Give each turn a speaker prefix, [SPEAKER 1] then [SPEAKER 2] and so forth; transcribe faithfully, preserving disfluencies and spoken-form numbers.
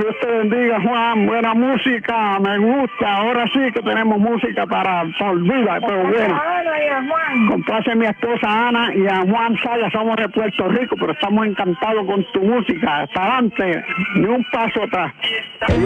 [SPEAKER 1] Dios te bendiga, Juan. Buena música, me gusta. Ahora sí que tenemos música para, para olvidar, pero bueno. Complace a mi esposa Ana y a Juan Saya, somos de Puerto Rico, pero estamos encantados con tu música. Hasta adelante, ni un paso atrás.